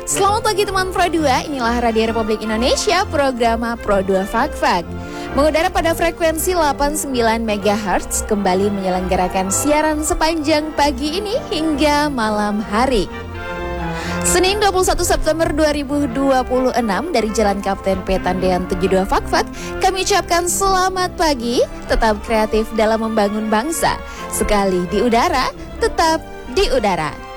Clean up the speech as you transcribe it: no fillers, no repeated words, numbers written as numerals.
Selamat pagi teman Pro 2, inilah Radio Republik Indonesia, program Pro 2 Fak-Fak. Mengudara pada frekuensi 89 MHz, kembali menyelenggarakan siaran sepanjang pagi ini hingga malam hari. Senin 21 September 2026 dari Jalan Kapten P Tandean 72 Fak-Fak, kami ucapkan selamat pagi, tetap kreatif dalam membangun bangsa. Sekali di udara, tetap di udara.